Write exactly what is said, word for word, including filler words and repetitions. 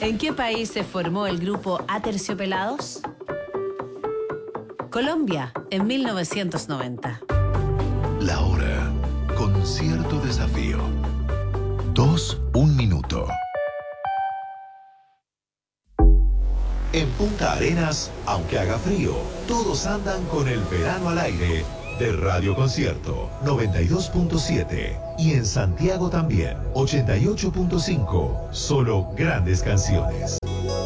¿En qué país se formó el grupo Aterciopelados? Colombia, en mil novecientos noventa. La hora, con cierto desafío. Dos, un minuto. En Punta Arenas, aunque haga frío, todos andan con el verano al aire de Radio Concierto noventa y dos punto siete y en Santiago también ochenta y ocho punto cinco. Solo grandes canciones.